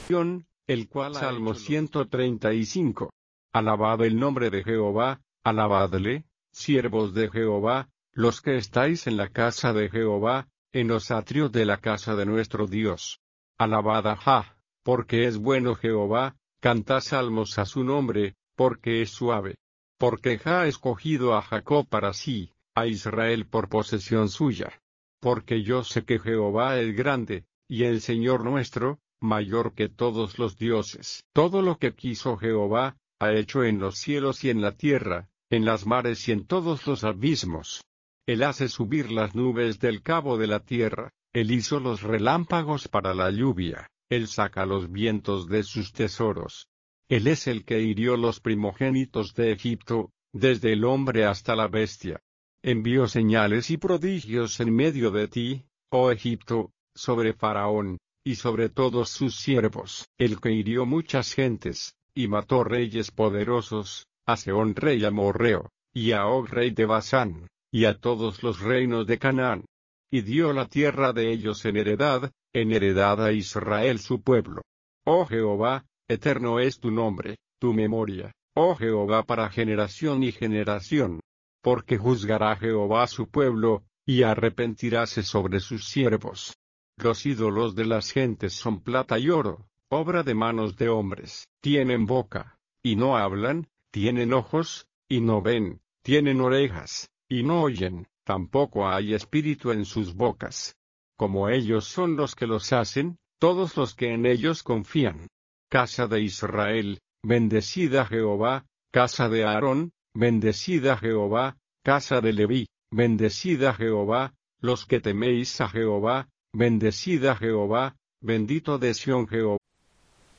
el cual Salmo 135. Alabad el nombre de Jehová, alabadle, siervos de Jehová, los que estáis en la casa de Jehová, en los atrios de la casa de nuestro Dios. Alabad a Jah, porque es bueno Jehová, cantad salmos a su nombre, porque es suave. Porque Jah ha escogido a Jacob para sí, a Israel por posesión suya. Porque yo sé que Jehová es grande, y el Señor nuestro, mayor que todos los dioses. Todo lo que quiso Jehová, ha hecho en los cielos y en la tierra, en las mares y en todos los abismos. Él hace subir las nubes del cabo de la tierra, Él hizo los relámpagos para la lluvia, Él saca los vientos de sus tesoros. Él es el que hirió los primogénitos de Egipto, desde el hombre hasta la bestia. Envió señales y prodigios en medio de ti, oh Egipto, sobre Faraón, y sobre todos sus siervos. El que hirió muchas gentes, y mató reyes poderosos, a Sehón rey amorreo, y a Og rey de Basán, y a todos los reinos de Canaán. Y dio la tierra de ellos en heredad a Israel su pueblo. Oh Jehová, eterno es tu nombre, tu memoria, oh Jehová para generación y generación. Porque juzgará Jehová a su pueblo, y arrepentiráse sobre sus siervos. Los ídolos de las gentes son plata y oro, obra de manos de hombres. Tienen boca, y no hablan, tienen ojos, y no ven, tienen orejas, y no oyen, tampoco hay espíritu en sus bocas. Como ellos son los que los hacen, todos los que en ellos confían. Casa de Israel, bendecida Jehová, casa de Aarón, bendecida Jehová, casa de Leví, bendecida Jehová, los que teméis a Jehová, bendecida Jehová, bendito de Sión Jehová.